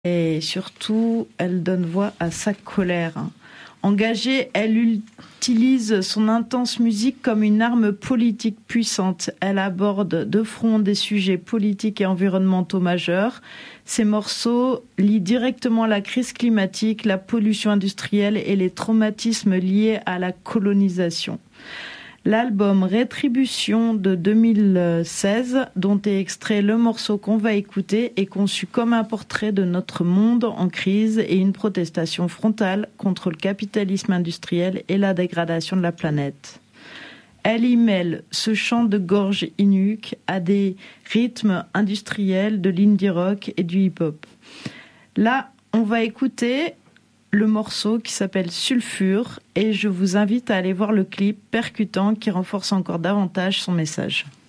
Et surtout, elle donne voix à sa colère. Engagée, elle utilise son intense musique comme une arme politique puissante. Elle aborde de front des sujets politiques et environnementaux majeurs. Ses morceaux lient directement la crise climatique, la pollution industrielle et les traumatismes liés à la colonisation. L'album Rétribution de 2016, dont est extrait le morceau qu'on va écouter, est conçu comme un portrait de notre monde en crise et une protestation frontale contre le capitalisme industriel et la dégradation de la planète. Elle y mêle ce chant de gorge inuque à des rythmes industriels de l'indie rock et du hip-hop. Là, on va écouter le morceau qui s'appelle Sulfure et je vous invite à aller voir le clip percutant qui renforce encore davantage son message.